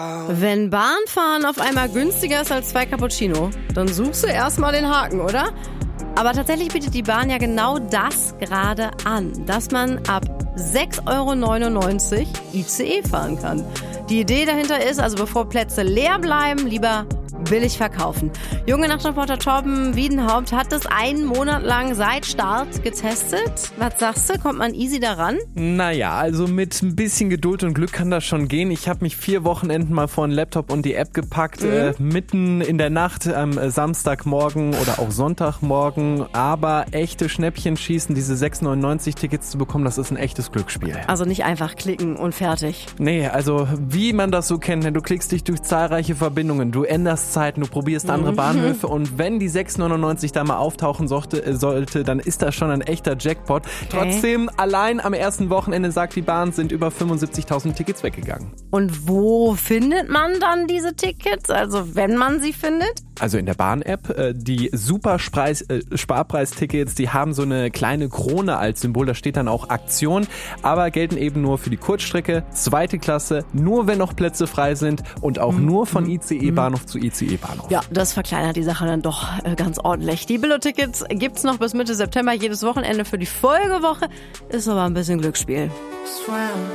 Wenn Bahnfahren auf einmal günstiger ist als 2 Cappuccino, dann suchst du erstmal den Haken, oder? Aber tatsächlich bietet die Bahn ja genau das gerade an, dass man ab 6,99 € ICE fahren kann. Die Idee dahinter ist, also bevor Plätze leer bleiben, lieber billig verkaufen. Junge Nachtreporter Torben Wiedenhaupt hat das einen Monat lang seit Start getestet. Was sagst du? Kommt man easy daran? Naja, also mit ein bisschen Geduld und Glück kann das schon gehen. Ich habe mich 4 Wochenenden mal vor den Laptop und die App gepackt, mitten in der Nacht am Samstagmorgen oder auch Sonntagmorgen. Aber echte Schnäppchen schießen, diese 6,99 Tickets zu bekommen, das ist ein echtes Glücksspiel. Also nicht einfach klicken und fertig. Nee, also wie man das so kennt, du klickst dich durch zahlreiche Verbindungen, du änderst Zeiten, du probierst andere Bahnhöfe und wenn die 6,99 da mal auftauchen sollte, dann ist das schon ein echter Jackpot. Trotzdem, allein am ersten Wochenende, sagt die Bahn, sind über 75.000 Tickets weggegangen. Und wo findet man dann diese Tickets? Also wenn man sie findet? Also in der Bahn-App, die Super-Sparpreistickets, die haben so eine kleine Krone als Symbol, da steht dann auch Aktion, aber gelten eben nur für die Kurzstrecke, 2. Klasse, nur wenn noch Plätze frei sind und auch nur von ICE-Bahnhof zu ICE-Bahnhof. Ja, das verkleinert die Sache dann doch ganz ordentlich. Die Billo-Tickets gibt's noch bis Mitte September, jedes Wochenende für die Folgewoche, ist aber ein bisschen Glücksspiel.